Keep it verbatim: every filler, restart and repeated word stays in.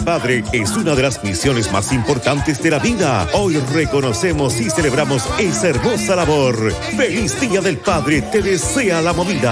Padre es una de las misiones más importantes de la vida. Hoy reconocemos y celebramos esa hermosa labor. ¡Feliz Día del Padre! Te desea La Movida.